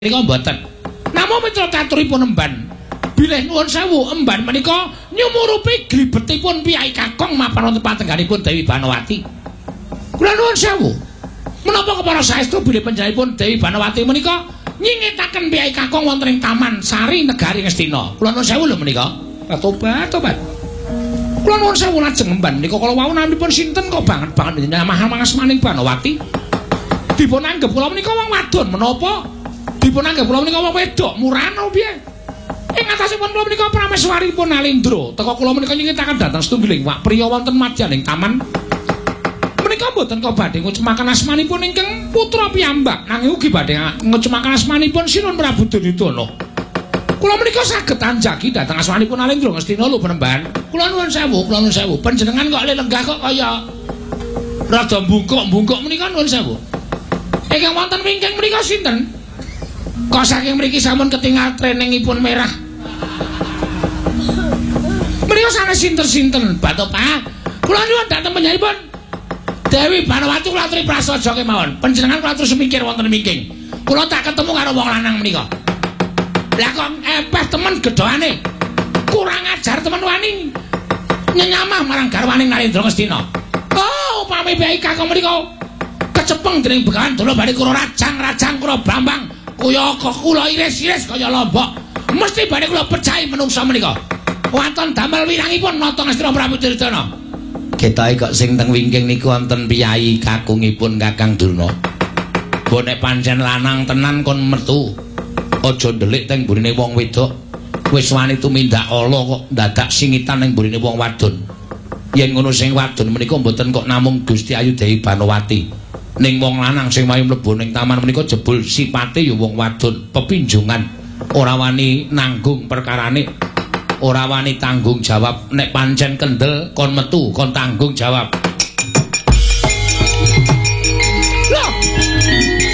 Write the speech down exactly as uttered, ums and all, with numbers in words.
menika mboten. Namung mitra caturipun emban. Bilih nuwun sewu emban menika nyumurupi glibetipun Piyai Kakong mapan wonten patengganipun Dewi Banowati. Kula nuwun sewu. Menapa kepara saestu bilih panjenenganipun Dewi Banowati menika nyingetaken Piyai Kakong wonten ing Taman Sari Negari Ngastina. Kula nuwun sewu lho menika. Tobat, tobat. Kula nuwun sewu lajeng emban menika kala wau naminipun sinten kok banget-banget mahal mangasmaning Banowati. Dipun anggep kula menika wong wadon menapa? Dipun anggap kula menika wong wedok murano piye? Ing atasipun kula menika prameswaripun Alindra, teka kula menika nyingetaken dhateng setunggiling wak priya wonten madyaning taman. Menika mboten kok badhe ngucemaken asmanipun ingkang putra piyambak, nanging ugi badhe ngucemaken asmanipun Sinun Prabu Duryudana. Kula menika saged anjagi dhateng asmanipun Alindra Ngastina lho penemban. Kula nuwun sewu, kula nuwun sewu. Panjenengan kok lenggah kok kaya rada bungkuk-bungkuk menika nuwun sewu. Ingkang wonten wingking menika sinten? Kok saking mriki sampun ketingal treningipun merah. Menika sanes sinten-sinten, Batopa. Kula nyuwun dhateng panjenenganipun Dewi Banowati kula aturi prasaja kemawon. Panjenengan kula terus mikir wonten wingking. Kula tak ketemu karo wong lanang menika. Lah kok epeh temen gedhoane. Kurang ajar temen wani. Nyenyamah marang garwaning Narendra Ngastina. Oh, upami Piyai Kakong menika kecepeng dening Begawan Dolo badhe kula rajang-rajang kula Brambang. Kaya kula iris-iris kaya lombok. Mesti badhe kula pecahi menungsa menika. Wonten damel wirangipun nata Ngastina Prabu Duryudana. Ketoke kok sing teng wingking niku wonten Piyai Kakungipun Kakang Durna. Mbok nek pancen lanang tenan kon metu. Aja ndelik teng mburine wong wedok. Wis wani tumindak ala kok dadak singitan ning mburine wong wadon. Yen ngono sing wadon menika mboten kok namung Gusti Ayu Dewi Banowati. Ning wong lanang sing mayu mlebu ning taman menika jebul sipate ya wong wadon pepinjungan ora wani nanggung perkarane ora wani tanggung jawab nek pancen kendel kon metu kon tanggung jawab